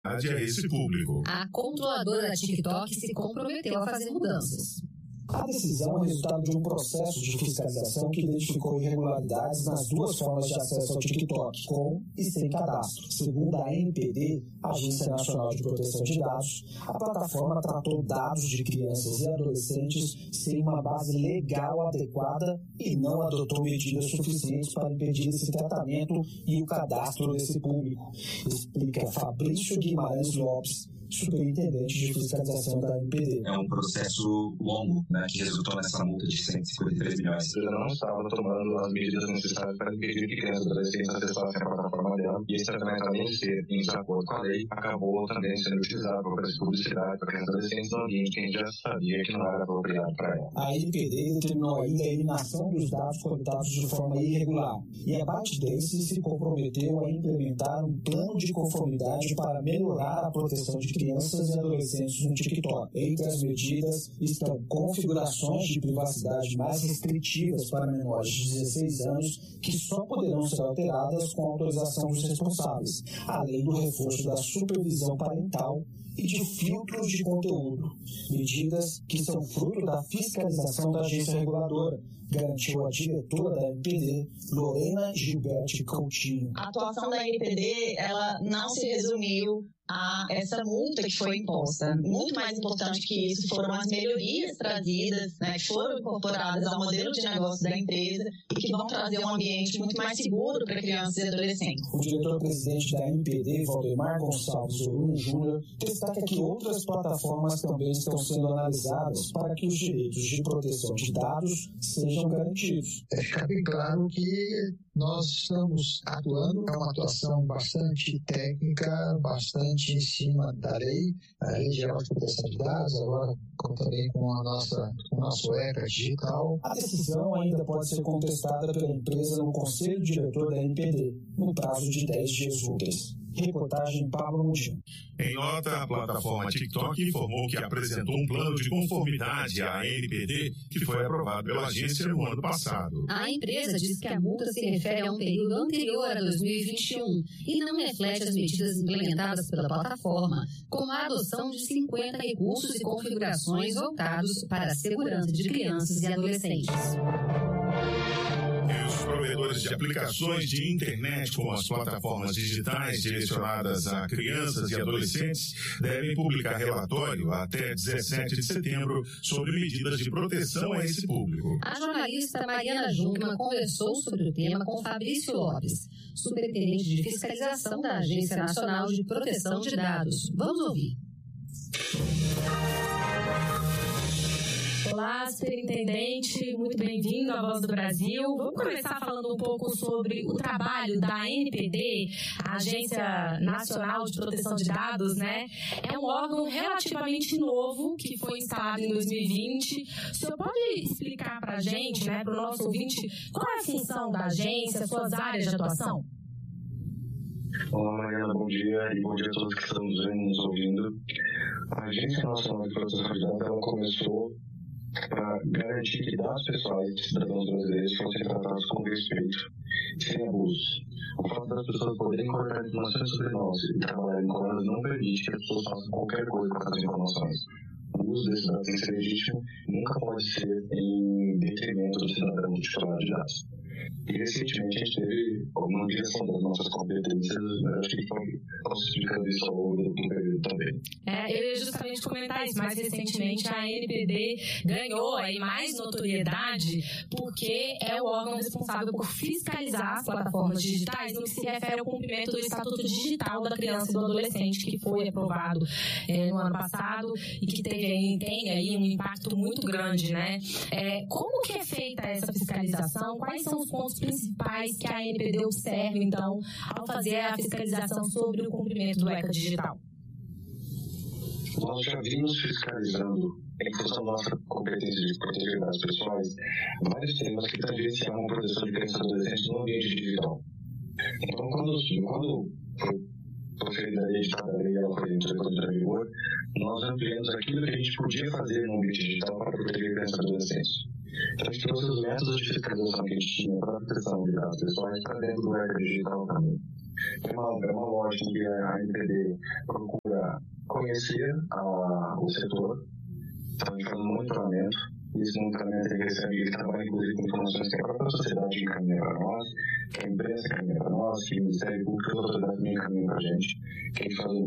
a esse público. A controladora da TikTok se comprometeu a fazer mudanças. A decisão é resultado de um processo de fiscalização que identificou irregularidades nas duas formas de acesso ao TikTok, com e sem cadastro. Segundo a ANPD, Agência Nacional de Proteção de Dados, a plataforma tratou dados de crianças e adolescentes sem uma base legal adequada e não adotou medidas suficientes para impedir esse tratamento e o cadastro desse público, explica Fabrício Guimarães Lopes, superintendente de fiscalização da ANPD. É um processo longo, que resultou nessa multa de 153 milhões. A empresa não estava tomando as medidas necessárias para impedir que crianças e adolescentes acessassem a plataforma dela, e esse tratamento, além de ser em desacordo com a lei, acabou também sendo utilizado para fazer publicidade para crianças e adolescentes no ambiente que a gente já sabia que não era apropriado para ela. A ANPD determinou ainda a eliminação dos dados coletados de forma irregular, e a ByteDance se comprometeu a implementar um plano de conformidade para melhorar a proteção de crianças e adolescentes no TikTok. Entre as medidas estão configurações de privacidade mais restritivas para menores de 16 anos que só poderão ser alteradas com autorização dos responsáveis, além do reforço da supervisão parental e de filtros de conteúdo, medidas que são fruto da fiscalização da agência reguladora, garantiu a diretora da ANPD, Lorena Gilberti Coutinho. A atuação da ANPD, ela não se resumiu a essa multa que foi imposta. Muito mais importante que isso foram as melhorias trazidas, que foram incorporadas ao modelo de negócio da empresa e que vão trazer um ambiente muito mais seguro para crianças e adolescentes. O diretor-presidente da ANPD, Valdemar Gonçalves Orum Júnior, destaca que outras plataformas também estão sendo analisadas para que os direitos de proteção de dados sejam garantidos. Fica bem claro que nós estamos atuando, é uma atuação bastante técnica, bastante em cima da lei, a Lei Geral de Proteção de Dados, agora também com o nosso ECA digital. A decisão ainda pode ser contestada pela empresa no Conselho Diretor da ANPD, no prazo de 10 dias úteis. Reportagem Pablo Mugin. Em nota, a plataforma TikTok informou que apresentou um plano de conformidade à ANPD que foi aprovado pela agência no ano passado. A empresa diz que a multa se refere a um período anterior a 2021 e não reflete as medidas implementadas pela plataforma, como a adoção de 50 recursos e configurações voltados para a segurança de crianças e adolescentes. Os provedores de aplicações de internet, como as plataformas digitais direcionadas a crianças e adolescentes, devem publicar relatório até 17 de setembro sobre medidas de proteção a esse público. A jornalista Mariana Jungmann conversou sobre o tema com Fabrício Lopes, superintendente de fiscalização da Agência Nacional de Proteção de Dados. Vamos ouvir. Olá, superintendente, muito bem-vindo à Voz do Brasil. Vamos começar falando um pouco sobre o trabalho da ANPD, a Agência Nacional de Proteção de Dados, É um órgão relativamente novo que foi instalado em 2020. O senhor pode explicar para a gente, para o nosso ouvinte, qual é a função da agência, suas áreas de atuação? Olá, Mariana, bom dia e bom dia a todos que estão nos ouvindo. A Agência Nacional de Proteção de Dados ela começou para garantir que dados pessoais de cidadãos brasileiros fossem tratados com respeito, sem abusos. O fato das pessoas poderem coletar informações sobre nós e trabalharem com elas não permite que as pessoas façam qualquer coisa com essas informações. O uso desses dados sem ser legítimo nunca pode ser em detrimento do cidadão titular de dados. E recentemente a gente teve uma ampliação das nossas competências, acho que posso explicar isso ao longo do período também. Eu ia justamente comentar isso. Mais recentemente a ANPD ganhou aí mais notoriedade porque é o órgão responsável por fiscalizar as plataformas digitais no que se refere ao cumprimento do Estatuto Digital da Criança e do Adolescente, que foi aprovado no ano passado e que tem aí um impacto muito grande, Como que é feita essa fiscalização? Quais são os pontos principais que a ANPD observa, então, ao fazer a fiscalização sobre o cumprimento do ECA digital? Nós já vimos fiscalizando, em função da nossa competência de proteger dados pessoais, vários temas que tangenciavam a proteção de crianças e adolescentes no ambiente digital. Então, quando foi proferida a lei editada, a lei ela foi introduzida em vigor, nós ampliamos aquilo que a gente podia fazer no ambiente digital para proteger crianças e adolescentes. Então, a gente trouxe os métodos de fiscalização que a gente tinha para a proteção de dados pessoais para dentro do ECA digital também. É uma lógica que a ANPD procura conhecer o setor, então a gente faz um monitoramento, e esse monitoramento ele trabalha inclusive com informações que a própria sociedade encaminha para nós, que a imprensa encaminha para nós, que o Ministério Público e as autoridades também encaminham para a gente, que a gente faz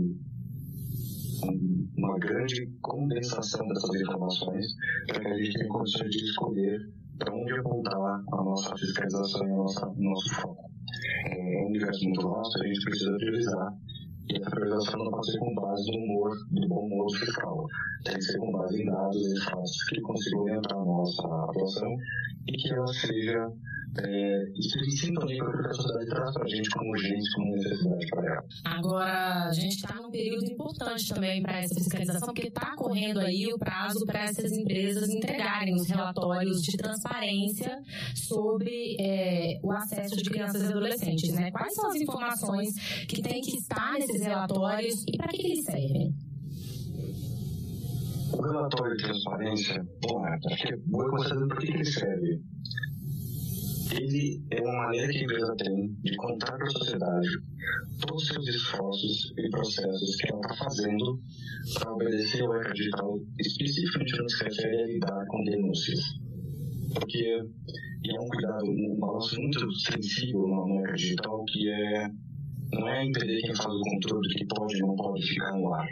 uma grande condensação dessas informações para que a gente tenha condições de escolher para onde apontar a nossa fiscalização e o nosso foco. É um universo muito vasto, a gente precisa priorizar, e essa priorização não pode ser com base no bom humor fiscal, tem que ser com base em dados e fatos que consigam orientar a nossa atuação e que ela seja em sintonia com o que a sociedade traz para a gente como urgência, como necessidade para ela. Agora, a gente está num período importante também para essa fiscalização, porque está correndo aí o prazo para essas empresas entregarem os relatórios de transparência sobre o acesso de crianças e adolescentes, né? Quais são as informações que têm que estar nesses relatórios e para que eles servem? O relatório de transparência, acho que vou começar dizendo para que ele serve. Ele é uma maneira que a empresa tem de contar para a sociedade todos os seus esforços e processos que ela está fazendo para obedecer ao ECA digital, especificamente no que se refere a lidar com denúncias. Porque é um cuidado, um balanço muito sensível no ECA digital, que não é impedir quem faz o controle do que pode e não pode ficar no ar.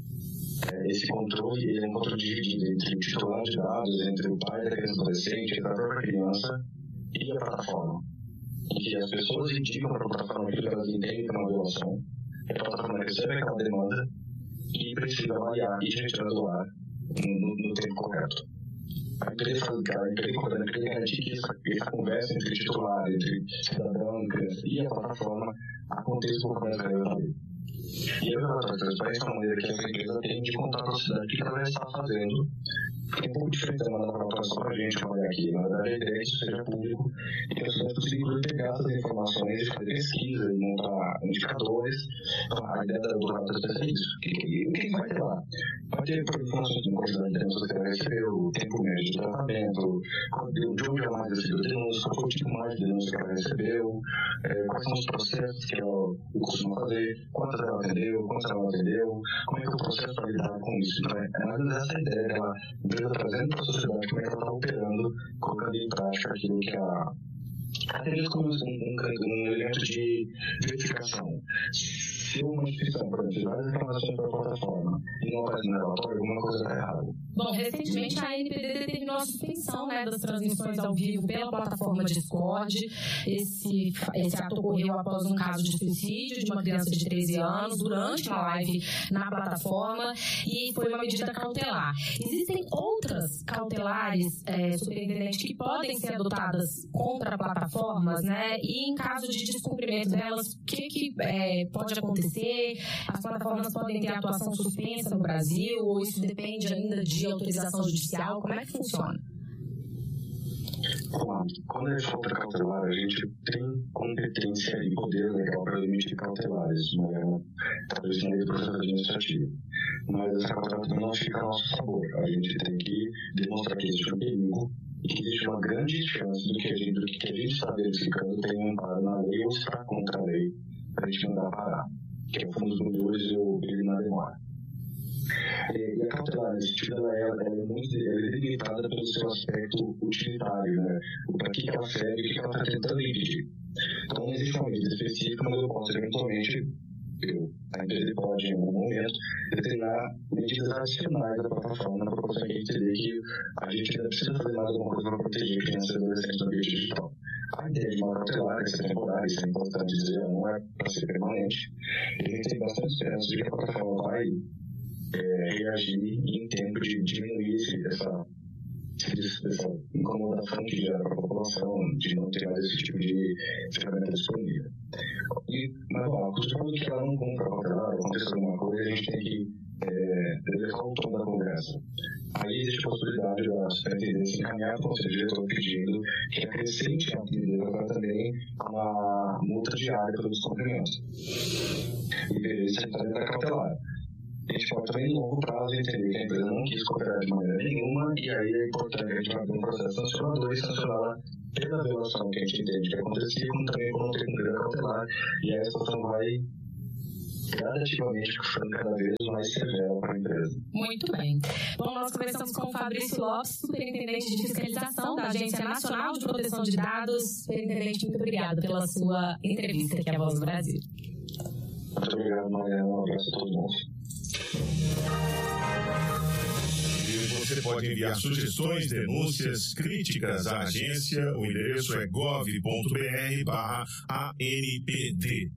Esse controle ele é um controle dividido entre o titular de dados, entre o pai da criança e adolescente, entre a própria criança e a plataforma, em que as pessoas indicam para a plataforma aquilo que elas entendem que é uma violação, e a plataforma recebe aquela demanda e precisa avaliar e retirar do ar no tempo correto. A empresa garantir que essa conversa entre titular, entre cidadão, criança e a plataforma aconteça por mais relevante. E o relatório de transparência é uma maneira que essa empresa tem de contar para a sociedade o que ela vai estar fazendo. É um pouco diferente da mandar relatório só para a gente trabalhar aqui. Na verdade, a ideia é que isso seja público e que a sociedade consiga pegar essas informações e fazer pesquisa e montar indicadores. A ideia do relatório é isso. O que vai ter lá? Vai ter informações de quantidade de denúncias que ela recebeu, o tempo médio de tratamento, de onde ela mais recebeu denúncias, qual foi o tipo mais de denúncias que ela recebeu, quais são os processos que ela costuma fazer, quantas ela atendeu, quantas ela não atendeu, como é que é o processo para lidar com isso. Então, é mais ou menos essa ideia que ela trazendo para a sociedade como é que ela está operando, colocando em prática aquilo que até mesmo como um elemento de verificação. Se uma instituição, por exemplo, várias reclamações para a plataforma e não aparece no relatório, alguma coisa está errada. Bom, recentemente a ANPD determinou a suspensão das transmissões ao vivo pela plataforma Discord. Esse ato ocorreu após um caso de suicídio de uma criança de 13 anos durante uma live na plataforma e foi uma medida cautelar. Existem outras cautelares, superintendente, que podem ser adotadas contra plataformas, né? E em caso de descumprimento delas, o que pode acontecer? As plataformas podem ter atuação suspensa no Brasil ou isso depende ainda de autorização judicial? Como é que funciona? Quando a gente fala cautelar, a gente tem competência e poder legal para emitir cautelares, talvez no meio do processo administrativo. Mas essa cautelar também não fica a nosso favor. A gente tem que demonstrar que existe um perigo e que existe uma grande chance do que a gente está verificando tem um amparo na lei ou está contra a lei para a gente mandar parar, que é o fundo dos dores e o perigo na demora. E a cautelar nesse sentido ela é muito delimitada pelo seu aspecto utilitário, né? Para que ela serve e o que ela está tentando impedir. Então não existe uma medida específica, mas eu posso eventualmente, a empresa pode em algum momento determinar medidas adicionais da plataforma na proporção que a gente entender que a gente ainda precisa fazer mais alguma coisa para proteger crianças e adolescentes no ambiente digital. A ideia de uma cautelar, que é temporária, isso é importante dizer, não é para ser permanente. E a gente tem bastante esperança de que a plataforma vai reagir em tempo de diminuir essa incomodação que gera para a população, de não ter mais esse tipo de ferramenta disponível. Mas, quando que ela não compra a cautelar, acontece alguma coisa, a gente tem que levar o tom da conversa. Aí existe a possibilidade da superintendência encaminhar para o conselho diretor pedindo que acrescente a medida também uma multa diária pelo descumprimento. E ver se está dentro da cautelar. A gente pode também, em longo prazo, entender que a empresa não quis cooperar de maneira nenhuma, e aí é importante a gente abrir um processo sancionador e sancioná-la pela violação que a gente entende que acontecia, como também por não ter cumprido a cautelar, e a situação vai gradativamente ficando cada vez mais severa para a empresa. Muito bem. Bom, nós conversamos com o Fabrício Lopes, superintendente de fiscalização da Agência Nacional de Proteção de Dados. Superintendente, muito obrigado pela sua entrevista aqui à Voz do Brasil. Muito obrigado, Mariana. Um abraço a todos nós. Você pode enviar sugestões, denúncias, críticas à agência. O endereço é gov.br/ANPD.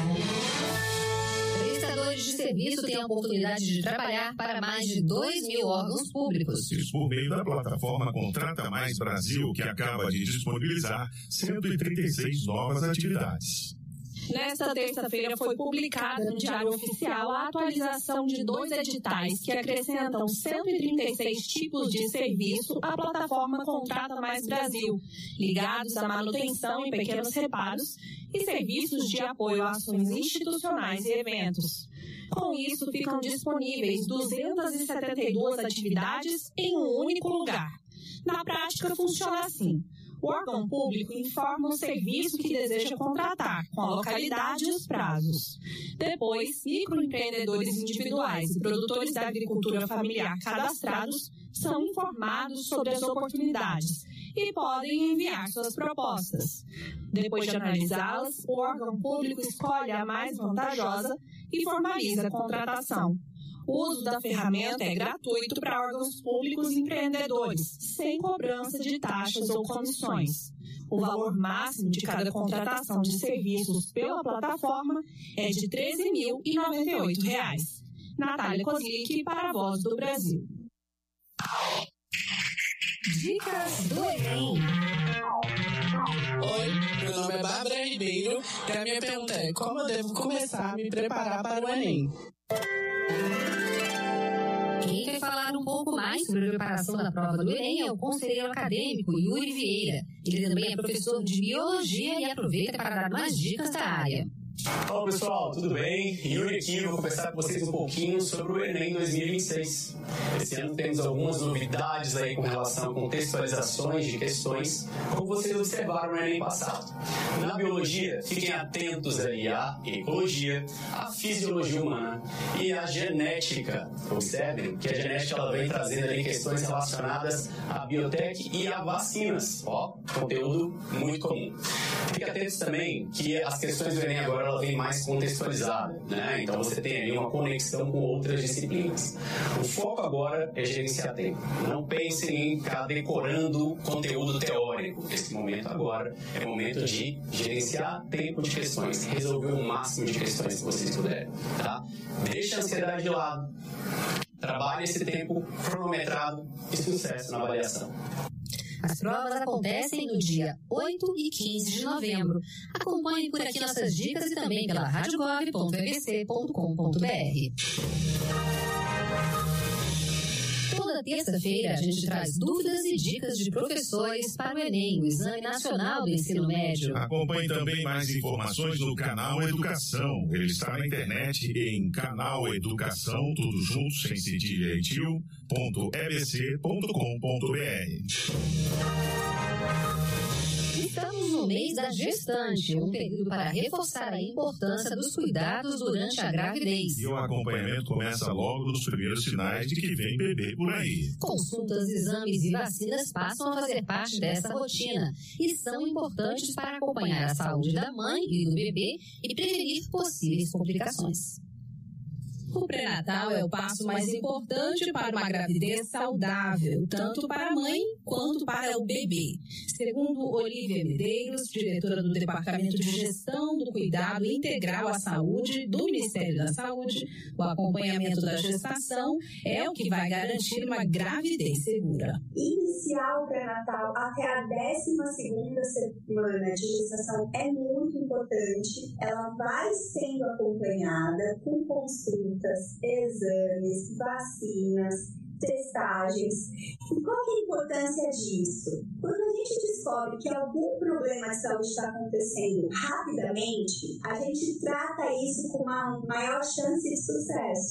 Prestadores de serviço têm a oportunidade de trabalhar para mais de 2.000 órgãos públicos. Isso por meio da plataforma Contrata Mais Brasil, que acaba de disponibilizar 136 novas atividades. Nesta terça-feira foi publicada no Diário Oficial a atualização de 2 editais que acrescentam 136 tipos de serviço à plataforma Contrata Mais Brasil, ligados à manutenção e pequenos reparos e serviços de apoio a ações institucionais e eventos. Com isso, ficam disponíveis 272 atividades em um único lugar. Na prática, funciona assim. O órgão público informa o serviço que deseja contratar, com a localidade e os prazos. Depois, microempreendedores individuais e produtores da agricultura familiar cadastrados são informados sobre as oportunidades e podem enviar suas propostas. Depois de analisá-las, o órgão público escolhe a mais vantajosa e formaliza a contratação. O uso da ferramenta é gratuito para órgãos públicos e empreendedores, sem cobrança de taxas ou comissões. O valor máximo de cada contratação de serviços pela plataforma é de R$ 13.098. Natália Kozlik para a Voz do Brasil. Dicas do Enem. Oi, meu nome é Bárbara Ribeiro e a minha pergunta é: como eu devo começar a me preparar para o Enem? Quem vai falar um pouco mais sobre a preparação da prova do Enem é o conselheiro acadêmico Yuri Vieira. Ele também é professor de biologia e aproveita para dar mais dicas da área. Olá pessoal, tudo bem? Yuri aqui, vou conversar com vocês um pouquinho sobre o Enem 2026. Esse ano temos algumas novidades aí com relação a contextualizações de questões, como vocês observaram no Enem passado. Na biologia, fiquem atentos aí à ecologia, à fisiologia humana e à genética. Observem que a genética ela vem trazendo ali questões relacionadas à biotech e a vacinas. Ó, conteúdo muito comum. Fiquem atentos também que as questões do Enem agora ela vem mais contextualizada, né? Então você tem ali uma conexão com outras disciplinas. O foco agora é gerenciar tempo. Não pensem em ficar decorando conteúdo teórico. Esse momento agora é o momento de gerenciar tempo de questões, resolver o máximo de questões que vocês puderem, tá? Deixa a ansiedade de lado. Trabalhe esse tempo cronometrado e sucesso na avaliação. As provas acontecem no dia 8 e 15 de novembro. Acompanhe por aqui nossas dicas e também pela radiogov.ebc.com.br. Toda terça-feira a gente traz dúvidas e dicas de professores para o Enem, o Exame Nacional do Ensino Médio. Acompanhe também mais informações no canal Educação. Ele está na internet em canal Educação, tudo junto, sem cedilha e tio.ebc.com.br. Estamos no mês da gestante, um período para reforçar a importância dos cuidados durante a gravidez. E o acompanhamento começa logo nos primeiros sinais de que vem bebê por aí. Consultas, exames e vacinas passam a fazer parte dessa rotina e são importantes para acompanhar a saúde da mãe e do bebê e prevenir possíveis complicações. O pré-natal é o passo mais importante para uma gravidez saudável, tanto para a mãe quanto para o bebê. Segundo Olívia Medeiros, diretora do Departamento de Gestão do Cuidado Integral à Saúde do Ministério da Saúde, o acompanhamento da gestação é o que vai garantir uma gravidez segura. Iniciar o pré-natal até a 12ª semana de gestação é muito importante. Ela vai sendo acompanhada com consulta, exames, vacinas, testagens. E qual que é a importância disso? Quando a gente descobre que algum problema de saúde está acontecendo rapidamente, a gente trata isso com uma maior chance de sucesso.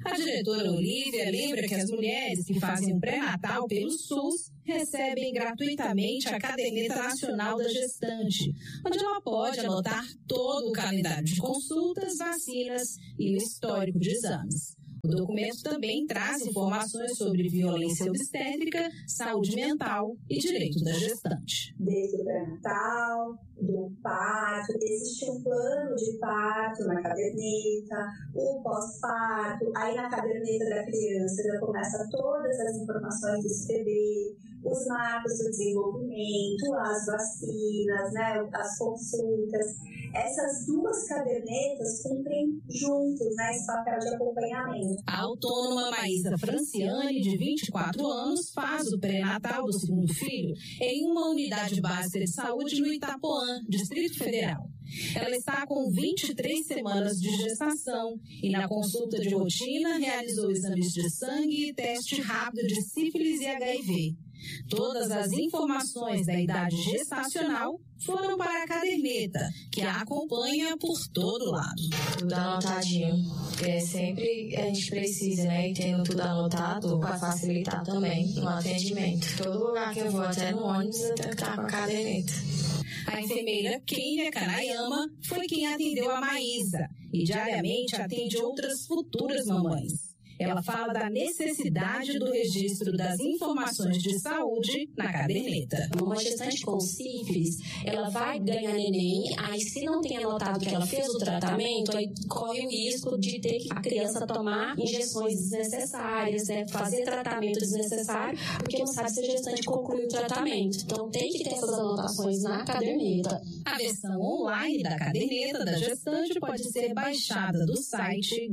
A diretora Olívia lembra que as mulheres que fazem o pré-natal pelo SUS recebem gratuitamente a Caderneta Nacional da Gestante, onde ela pode anotar todo o calendário de consultas, vacinas e o histórico de exames. O documento também traz informações sobre violência obstétrica, saúde mental e direito da gestante. Desde o pré-natal, do parto, existe um plano de parto na caderneta, o pós-parto, aí na caderneta da criança já começa todas as informações desse bebê, os marcos do desenvolvimento, as vacinas, né, as consultas. Essas duas cadernetas cumprem juntos, né, esse papel de acompanhamento. A autônoma Maísa Franciane, de 24 anos, faz o pré-natal do segundo filho em uma unidade básica de saúde no Itapuã, Distrito Federal. Ela está com 23 semanas de gestação e na consulta de rotina realizou exames de sangue e teste rápido de sífilis e HIV. Todas as informações da idade gestacional foram para a caderneta, que a acompanha por todo lado. Tudo anotadinho, porque sempre a gente precisa, né? E tendo tudo anotado, vai facilitar também no atendimento. Todo lugar que eu vou, até no ônibus, eu tenho que estar com a caderneta. A enfermeira Kênia Kanayama foi quem atendeu a Maísa e diariamente atende outras futuras mamães. Ela fala da necessidade do registro das informações de saúde na caderneta. Uma gestante com sífilis, ela vai ganhar neném, aí se não tem anotado que ela fez o tratamento, aí corre o risco de ter a criança tomar injeções desnecessárias, né, fazer tratamento desnecessário, porque não sabe se a gestante concluiu o tratamento. Então tem que ter essas anotações na caderneta. A versão online da caderneta da gestante pode ser baixada do site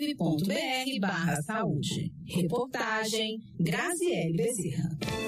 gov.br/saúde. Reportagem Graziele Bezerra.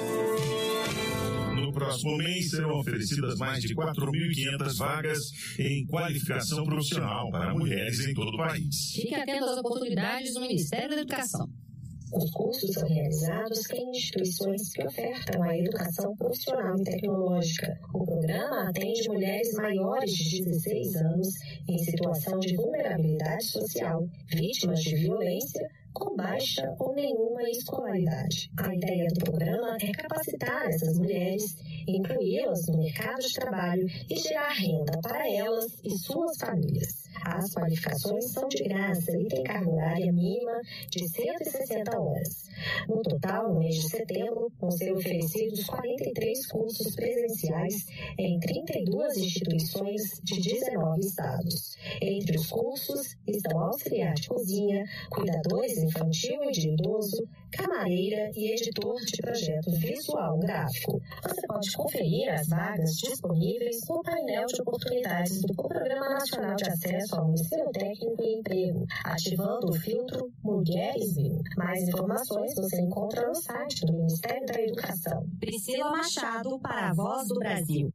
No próximo mês serão oferecidas mais de 4.500 vagas em qualificação profissional para mulheres em todo o país. Fique atento às oportunidades do Ministério da Educação. Os cursos são realizados em instituições que ofertam a educação profissional e tecnológica. O programa atende mulheres maiores de 16 anos em situação de vulnerabilidade social, vítimas de violência, com baixa ou nenhuma escolaridade. A ideia do programa é capacitar essas mulheres, incluí-las no mercado de trabalho e gerar renda para elas e suas famílias. As qualificações são de graça e têm carga horária mínima de 160 horas. No total, no mês de setembro, vão ser oferecidos 43 cursos presenciais em 32 instituições de 19 estados. Entre os cursos estão auxiliar de cozinha, cuidadores infantil e de idoso, camareira e editor de projeto visual gráfico. Você pode conferir as vagas disponíveis no painel de oportunidades do Programa Nacional de Acesso ao Ensino Técnico e Emprego, ativando o filtro Mulheres Mil. Mais informações você encontra no site do Ministério da Educação. Priscila Machado para a Voz do Brasil.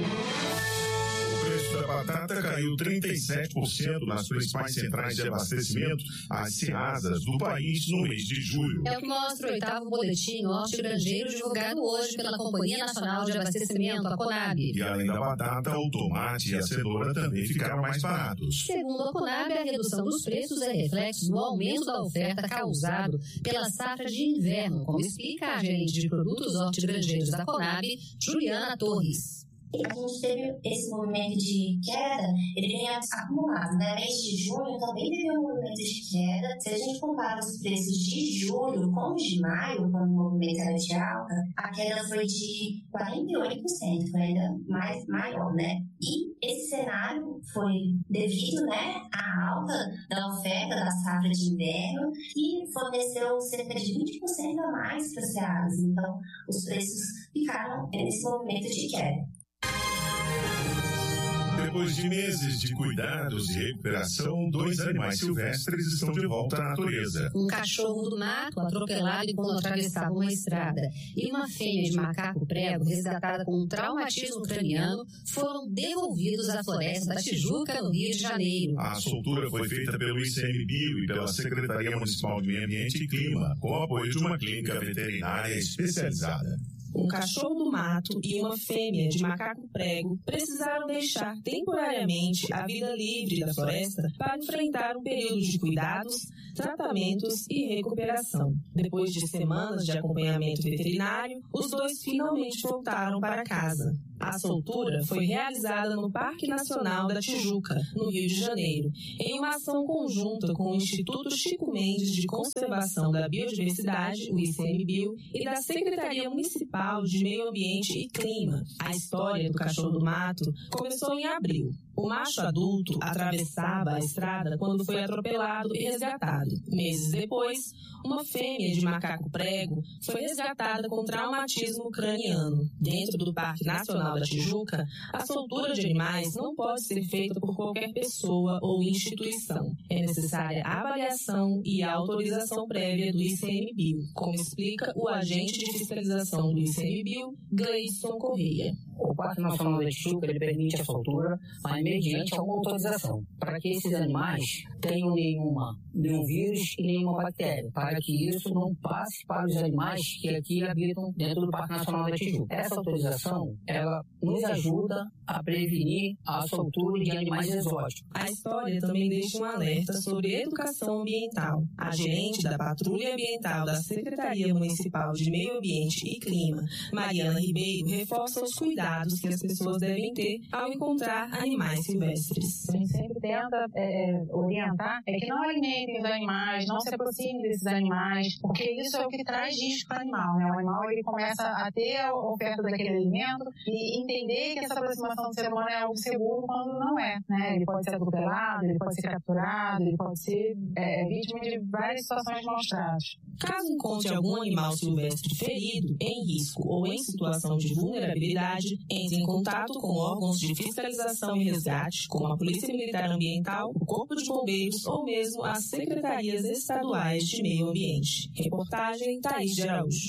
O preço da batata caiu 37% nas principais centrais de abastecimento, as Ceasas do país, no mês de julho. É o que mostra o 8º boletim hortigranjeiro divulgado hoje pela Companhia Nacional de Abastecimento, a Conab. E além da batata, o tomate e a cenoura também ficaram mais baratos. Segundo a Conab, a redução dos preços é reflexo do aumento da oferta causado pela safra de inverno, como explica a gerente de produtos hortigranjeiros da Conab, Juliana Torres. A gente teve esse movimento de queda, ele vem acumulado, né? Mês de junho também teve um movimento de queda. Se a gente compara os preços de julho com os de maio, quando o movimento era de alta, a queda foi de 48%, foi ainda maior, né? E esse cenário foi devido, né, à alta da oferta da safra de inverno, que forneceu cerca de 20% a mais para as cearas. Então, os preços ficaram nesse movimento de queda. Depois de meses de cuidados e recuperação, 2 animais silvestres estão de volta à natureza. Um cachorro do mato atropelado enquanto atravessava uma estrada e uma fêmea de macaco prego resgatada com um traumatismo craniano foram devolvidos à floresta da Tijuca, no Rio de Janeiro. A soltura foi feita pelo ICMBio e pela Secretaria Municipal de Meio Ambiente e Clima, com o apoio de uma clínica veterinária especializada. Um cachorro do mato e uma fêmea de macaco prego precisaram deixar temporariamente a vida livre da floresta para enfrentar um período de cuidados, tratamentos e recuperação. Depois de semanas de acompanhamento veterinário, os dois finalmente voltaram para casa. A soltura foi realizada no Parque Nacional da Tijuca, no Rio de Janeiro, em uma ação conjunta com o Instituto Chico Mendes de Conservação da Biodiversidade, o ICMBio, e da Secretaria Municipal de Meio Ambiente e Clima. A história do cachorro do mato começou em abril. O macho adulto atravessava a estrada quando foi atropelado e resgatado. Meses depois, uma fêmea de macaco prego foi resgatada com traumatismo craniano. Dentro do Parque Nacional da Tijuca, a soltura de animais não pode ser feita por qualquer pessoa ou instituição. É necessária a avaliação e a autorização prévia do ICMBio, como explica o agente de fiscalização do ICMBio, Gleison Correia. O Parque Nacional da Tijuca ele permite a soltura, mas mediante uma autorização, para que esses animais tenham nenhum vírus e nenhuma bactéria, para que isso não passe para os animais que aqui habitam dentro do Parque Nacional da Tijuca. Essa autorização, ela nos ajuda a prevenir a soltura de animais exóticos. A história também deixa um alerta sobre educação ambiental. A gerente da Patrulha Ambiental da Secretaria Municipal de Meio Ambiente e Clima, Mariana Ribeiro, reforça os cuidados que as pessoas devem ter ao encontrar animais silvestres. A gente sempre tenta orientar que não alimentem os animais, não se aproximem desses animais, porque isso é o que traz risco para o animal, né? O animal ele começa a ter a oferta daquele alimento e entender que essa aproximação do ser humano é algo seguro quando não é, né? Ele pode ser atropelado, ele pode ser capturado, ele pode ser vítima de várias situações de maus tratos. Caso encontre algum animal silvestre ferido, em risco ou em situação de vulnerabilidade, entre em contato com órgãos de fiscalização e resgate, como a Polícia Militar Ambiental, o Corpo de Bombeiros ou mesmo as Secretarias Estaduais de Meio Ambiente. Reportagem Thaís de Araújo.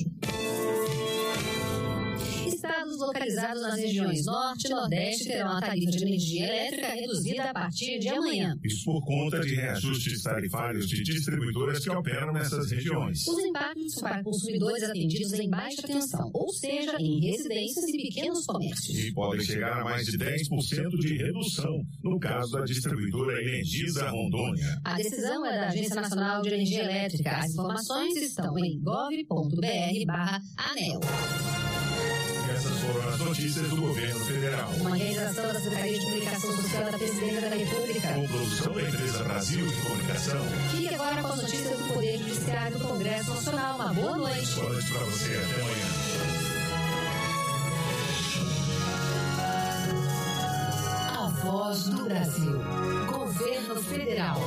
Estados localizados nas regiões Norte e Nordeste terão a tarifa de energia elétrica reduzida a partir de amanhã. Isso por conta de reajustes tarifários de distribuidoras que operam nessas regiões. Os impactos são para consumidores atendidos em baixa tensão, ou seja, em residências e pequenos comércios. E podem chegar a mais de 10% de redução, no caso da distribuidora Energisa Rondônia. A decisão é da Agência Nacional de Energia Elétrica. As informações estão em gov.br/ANEEL. Essas foram as notícias do Governo Federal. Uma realização da Secretaria de Comunicação Social da Presidência da República. Com produção da Empresa Brasil de Comunicação. Fique agora com as notícias do Poder Judiciário do Congresso Nacional. Uma boa noite. Boa noite para você. Até amanhã. A Voz do Brasil. Governo Federal.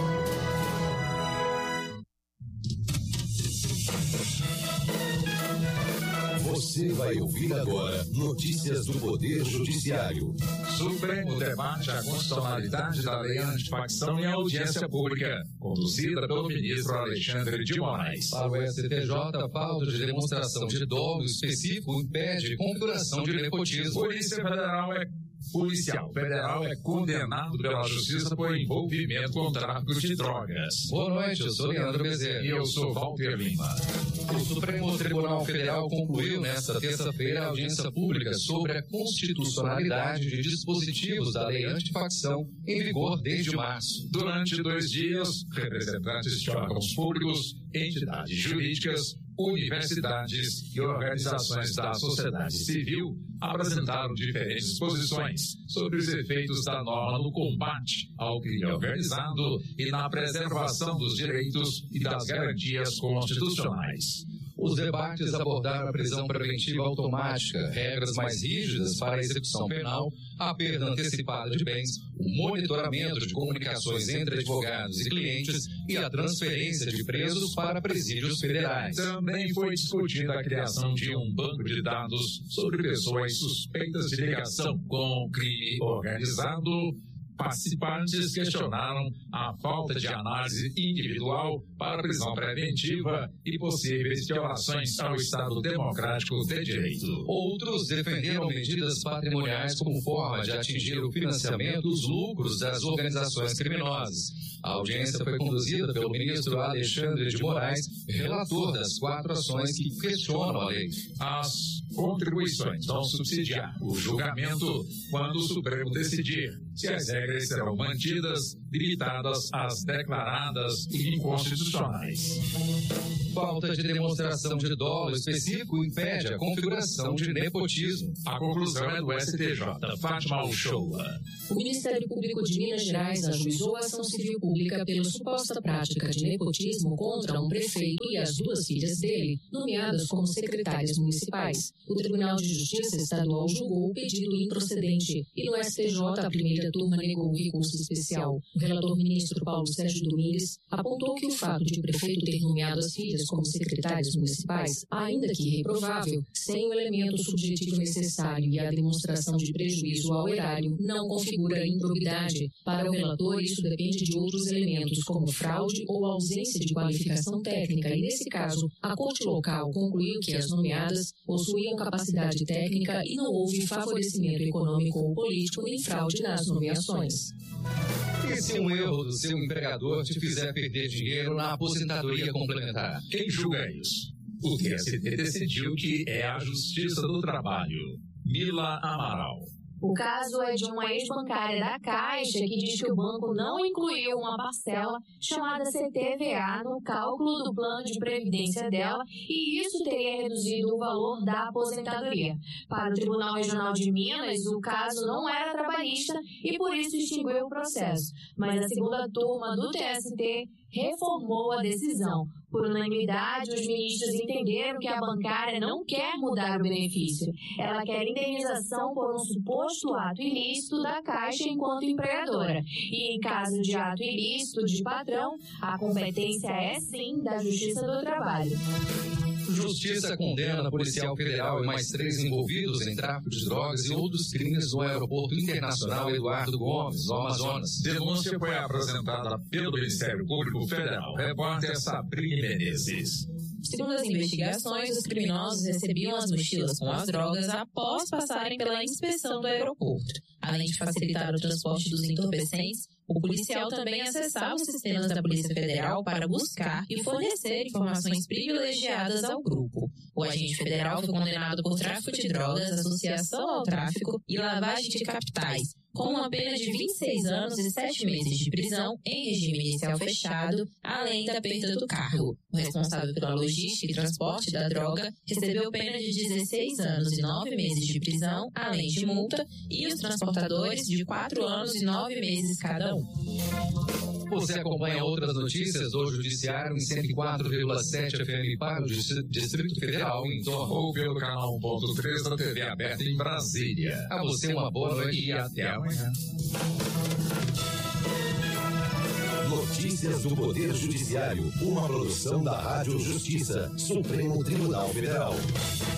Você vai ouvir agora notícias do Poder Judiciário. Supremo debate a constitucionalidade da lei antifacção em audiência pública, conduzida pelo ministro Alexandre de Moraes. Para o STJ, a falta de demonstração de dolo específico impede configuração de nepotismo. Polícia Federal é condenado pela Justiça por envolvimento com tráfico de drogas. Boa noite, eu sou Leandro Bezerra. E eu sou Walter Lima. O Supremo Tribunal Federal concluiu nesta terça-feira a audiência pública sobre a constitucionalidade de dispositivos da lei antifacção em vigor desde março. Durante 2 dias, representantes de órgãos públicos, entidades jurídicas, universidades e organizações da sociedade civil apresentaram diferentes posições sobre os efeitos da norma no combate ao crime organizado e na preservação dos direitos e das garantias constitucionais. Os debates abordaram a prisão preventiva automática, regras mais rígidas para a execução penal, a perda antecipada de bens, o monitoramento de comunicações entre advogados e clientes e a transferência de presos para presídios federais. Também foi discutida a criação de um banco de dados sobre pessoas suspeitas de ligação com o crime organizado. Participantes questionaram a falta de análise individual para prisão preventiva e possíveis violações ao Estado Democrático de Direito. Outros defenderam medidas patrimoniais como forma de atingir o financiamento dos lucros das organizações criminosas. A audiência foi conduzida pelo ministro Alexandre de Moraes, relator das 4 ações que questionam a lei. As contribuições vão subsidiar o julgamento quando o Supremo decidir se as regras serão mantidas, limitadas às declaradas inconstitucionais. Falta de demonstração de dolo específico impede a configuração de nepotismo. A conclusão é do STJ. Fátima Uchoa. O Ministério Público de Minas Gerais ajuizou a ação civil pública pela suposta prática de nepotismo contra um prefeito e as 2 filhas dele, nomeadas como secretárias municipais. O Tribunal de Justiça Estadual julgou o pedido improcedente e no STJ a primeira turma negou o recurso especial. O relator ministro Paulo Sérgio Domingues apontou que o fato de o prefeito ter nomeado as filhas como secretárias municipais, ainda que reprovável, sem o elemento subjetivo necessário e a demonstração de prejuízo ao erário, não configura improbidade. Para o relator, isso depende de outros elementos, como fraude ou ausência de qualificação técnica, e nesse caso, a Corte Local concluiu que as nomeadas possuíam capacidade técnica e não houve favorecimento econômico ou político nem fraude nas nomeações. E se um erro do seu empregador te fizer perder dinheiro na aposentadoria complementar? Quem julga isso? O TST decidiu que é a Justiça do Trabalho. Mila Amaral. O caso é de uma ex-bancária da Caixa que diz que o banco não incluiu uma parcela chamada CTVA no cálculo do plano de previdência dela e isso teria reduzido o valor da aposentadoria. Para o Tribunal Regional de Minas, o caso não era trabalhista e por isso extinguiu o processo. Mas a segunda turma do TST reformou a decisão. Por unanimidade, os ministros entenderam que a bancária não quer mudar o benefício. Ela quer indenização por um suposto ato ilícito da Caixa enquanto empregadora. E em caso de ato ilícito de patrão, a competência é sim da Justiça do Trabalho. Justiça condena policial federal e mais 3 envolvidos em tráfico de drogas e outros crimes no Aeroporto Internacional Eduardo Gomes, no Amazonas. Denúncia foi apresentada pelo Ministério Público Federal. Repórter Sabrina Menezes. Segundo as investigações, os criminosos recebiam as mochilas com as drogas após passarem pela inspeção do aeroporto. Além de facilitar o transporte dos entorpecentes, o policial também acessava os sistemas da Polícia Federal para buscar e fornecer informações privilegiadas ao grupo. O agente federal foi condenado por tráfico de drogas, associação ao tráfico e lavagem de capitais, com uma pena de 26 anos e 7 meses de prisão em regime inicial fechado, além da perda do cargo. O responsável pela logística e transporte da droga recebeu pena de 16 anos e 9 meses de prisão, além de multa, e os transportadores de 4 anos e 9 meses cada um. Você acompanha outras notícias do Judiciário em 104,7 FM para o Distrito Federal, em torno ou pelo canal 1.3 da TV aberta em Brasília. A você uma boa noite e até amanhã. Notícias do Poder Judiciário, uma produção da Rádio Justiça, Supremo Tribunal Federal.